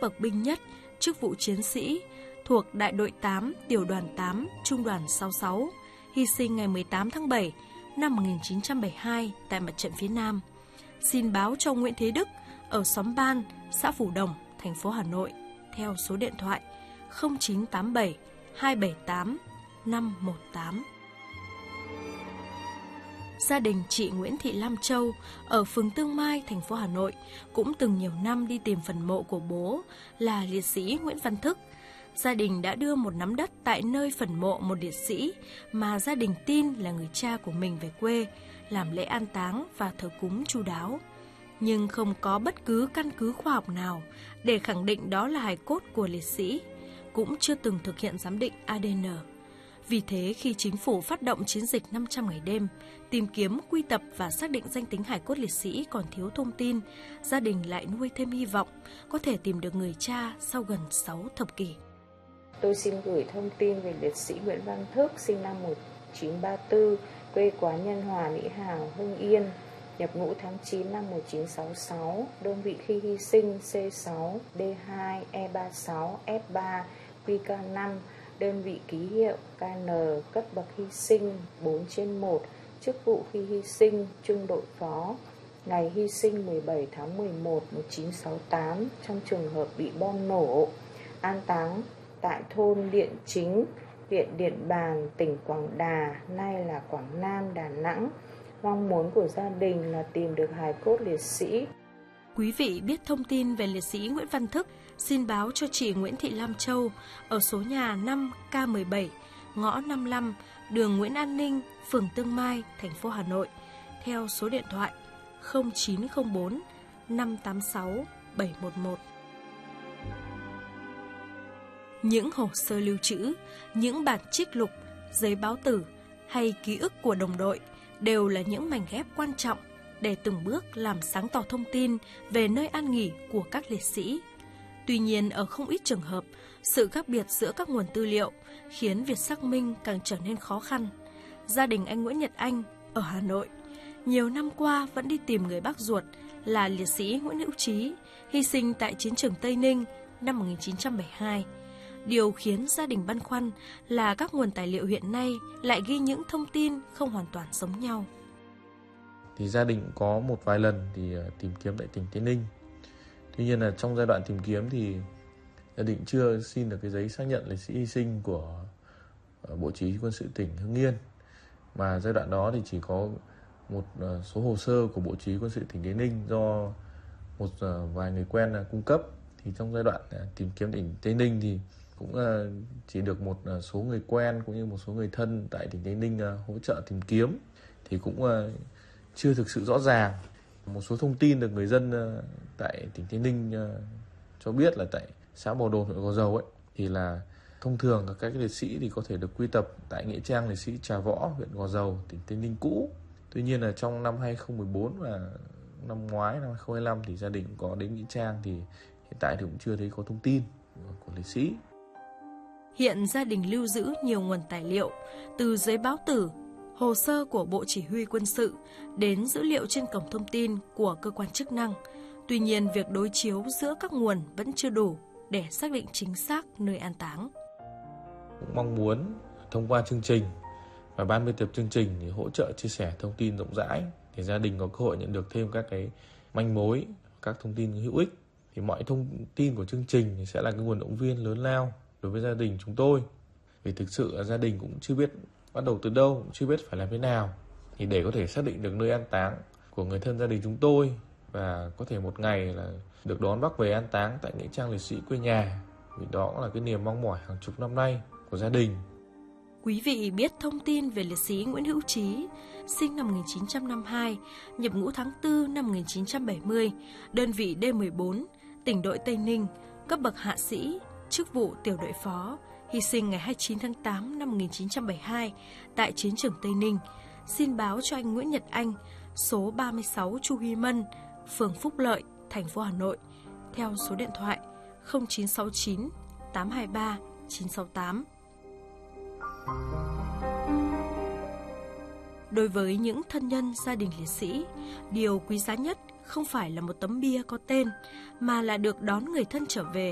bậc binh nhất, chức vụ chiến sĩ, thuộc Đại đội 8, Tiểu đoàn 8, Trung đoàn 66, hy sinh ngày 18 tháng 7 năm 1972 tại mặt trận phía Nam. Xin báo cho Nguyễn Thế Đức ở xóm Ban, xã Phủ Đồng, thành phố Hà Nội, theo số điện thoại 0987 278 518. Gia đình chị Nguyễn Thị Lam Châu ở phường Tương Mai, thành phố Hà Nội cũng từng nhiều năm đi tìm phần mộ của bố là liệt sĩ Nguyễn Văn Thức. Gia đình đã đưa một nắm đất tại nơi phần mộ một liệt sĩ mà gia đình tin là người cha của mình về quê, làm lễ an táng và thờ cúng chu đáo. Nhưng không có bất cứ căn cứ khoa học nào để khẳng định đó là hài cốt của liệt sĩ, cũng chưa từng thực hiện giám định ADN. Vì thế, khi chính phủ phát động chiến dịch 500 ngày đêm, tìm kiếm, quy tập và xác định danh tính hài cốt liệt sĩ còn thiếu thông tin, gia đình lại nuôi thêm hy vọng có thể tìm được người cha sau gần 6 thập kỷ. Tôi xin gửi thông tin về liệt sĩ Nguyễn Văn Thức, sinh năm 1934, quê quán Nhân Hòa, Mỹ Hào, Hưng Yên, nhập ngũ tháng 9 năm 1966, đơn vị khi hy sinh C6, D2, E36, F3, QK5, đơn vị ký hiệu KN, cấp bậc hy sinh 4/1, chức vụ khi hy sinh trung đội phó, ngày hy sinh 17 tháng 11 1968 trong trường hợp bị bom nổ, an táng tại thôn Điện Chính, huyện Điện Bàn, tỉnh Quảng Đà, nay là Quảng Nam, Đà Nẵng. Mong muốn của gia đình là tìm được hài cốt liệt sĩ. Quý vị biết thông tin về liệt sĩ Nguyễn Văn Thức, xin báo cho chị Nguyễn Thị Lam Châu ở số nhà 5K17, ngõ 55, đường Nguyễn An Ninh, phường Tương Mai, thành phố Hà Nội, theo số điện thoại 0904 586 711. Những hồ sơ lưu trữ, những bản trích lục, giấy báo tử hay ký ức của đồng đội đều là những mảnh ghép quan trọng để từng bước làm sáng tỏ thông tin về nơi an nghỉ của các liệt sĩ. Tuy nhiên, ở không ít trường hợp, sự khác biệt giữa các nguồn tư liệu khiến việc xác minh càng trở nên khó khăn. Gia đình anh Nguyễn Nhật Anh ở Hà Nội nhiều năm qua vẫn đi tìm người bác ruột là liệt sĩ Nguyễn Hữu Trí, hy sinh tại chiến trường Tây Ninh năm 1972. Điều khiến gia đình băn khoăn là các nguồn tài liệu hiện nay lại ghi những thông tin không hoàn toàn giống nhau. Thì gia đình có một vài lần thì tìm kiếm tại tỉnh Tây Ninh. Tuy nhiên là trong giai đoạn tìm kiếm thì gia đình chưa xin được cái giấy xác nhận liệt sĩ hy sinh của Bộ Chỉ huy Quân sự tỉnh Hưng Yên. Mà giai đoạn đó thì chỉ có một số hồ sơ của Bộ Chỉ huy Quân sự tỉnh Tây Ninh do một vài người quen cung cấp. Thì trong giai đoạn tìm kiếm tỉnh Tây Ninh thì cũng chỉ được một số người quen cũng như một số người thân tại tỉnh Tây Ninh hỗ trợ tìm kiếm, thì cũng chưa thực sự rõ ràng. Một số thông tin được người dân tại tỉnh Tây Ninh cho biết là tại xã Bò Đồn, huyện Gò Dầu ấy, thì là thông thường các liệt sĩ thì có thể được quy tập tại nghĩa trang liệt sĩ Trà Võ, huyện Gò Dầu, tỉnh Tây Ninh cũ. Tuy nhiên là trong năm 2014 và năm ngoái, năm 2025 thì gia đình có đến nghĩa trang, thì hiện tại thì cũng chưa thấy có thông tin của liệt sĩ. Hiện gia đình lưu giữ nhiều nguồn tài liệu, từ giấy báo tử, hồ sơ của Bộ Chỉ huy Quân sự đến dữ liệu trên cổng thông tin của cơ quan chức năng. Tuy nhiên, việc đối chiếu giữa các nguồn vẫn chưa đủ để xác định chính xác nơi an táng. Cũng mong muốn thông qua chương trình và ban biên tập chương trình thì hỗ trợ chia sẻ thông tin rộng rãi để gia đình có cơ hội nhận được thêm các cái manh mối, các thông tin hữu ích. Thì mọi thông tin của chương trình thì sẽ là cái nguồn động viên lớn lao đối với gia đình chúng tôi. Vì thực sự gia đình cũng chưa biết bắt đầu từ đâu, cũng chưa biết phải làm thế nào. Thì để có thể xác định được nơi an táng của người thân gia đình chúng tôi và có thể một ngày là được đón bác về an táng tại nghĩa trang liệt sĩ quê nhà. Vì đó cũng là cái niềm mong mỏi hàng chục năm nay của gia đình. Quý vị biết thông tin về liệt sĩ Nguyễn Hữu Trí, sinh năm 1952, nhập ngũ tháng 4 năm 1970, đơn vị D14, tỉnh đội Tây Ninh, cấp bậc hạ sĩ, chức vụ tiểu đội phó, hy sinh ngày 29 tháng 8 năm 1972 tại chiến trường Tây Ninh. Xin báo cho anh Nguyễn Nhật Anh, số 36 Chu Huy Mân, phường Phúc Lợi, thành phố Hà Nội, theo số điện thoại 0969 823 968. Đối với những thân nhân gia đình liệt sĩ, điều quý giá nhất không phải là một tấm bia có tên, mà là được đón người thân trở về